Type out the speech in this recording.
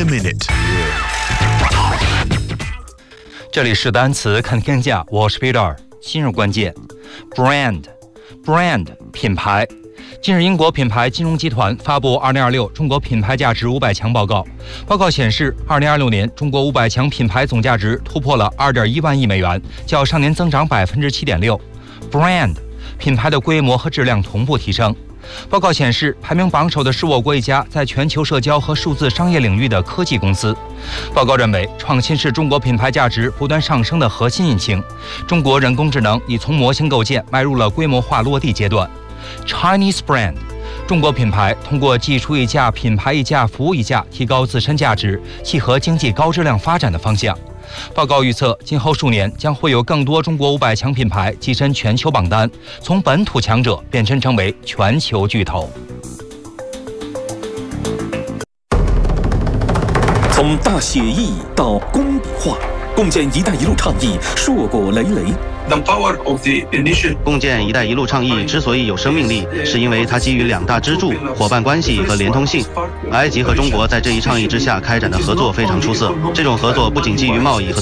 a minute。 这里是单词看天下，我是 Peter。今日关键 brand 品牌。近日，英国品牌金融集团发布2026中国品牌价值500强报告。报告显示，2026年中国500强品牌总价值突破了2.1万亿美元，较上年增长7.6%。brand 品牌的规模和质量同步提升。报告显示，排名榜首的是我国一家在全球社交和数字商业领域的科技公司。报告认为，创新是中国品牌价值不断上升的核心引擎。中国人工智能已从模型构建迈入了规模化落地阶段。Chinese brand 中国品牌通过技术溢价、品牌溢价、服务溢价，提高自身价值，契合经济高质量发展的方向。报告预测，今后数年将会有更多中国500强品牌跻身全球榜单，从本土强者变身成为全球巨头。 从大写意到工笔画，共建“一带一路”倡议硕果累累。 共建“一带一路”倡议之所以有生命力，是因为它基于2大支柱：伙伴关系和连通性。埃及和中国在这一倡议之下开展的合作非常出色。这种合作不仅基于贸易和